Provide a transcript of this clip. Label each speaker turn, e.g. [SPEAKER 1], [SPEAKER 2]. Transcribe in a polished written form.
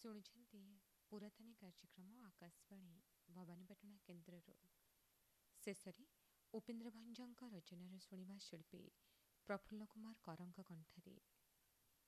[SPEAKER 1] ଶୁଣୁଛନ୍ତି ପୁରାତନୀ କାର୍ଯ୍ୟକ୍ରମ ଆକାଶବାଣୀ ଭବାନୀପାଟଣା କେନ୍ଦ୍ରରୁ। ଶେଷରେ ଉପେନ୍ଦ୍ର ଭଞ୍ଜଙ୍କ ରଚନାର ଶୁଣିବା ଶିଳ୍ପୀ ପ୍ରଫୁଲ୍ଲ କୁମାର କରଙ୍କ କଣ୍ଠରେ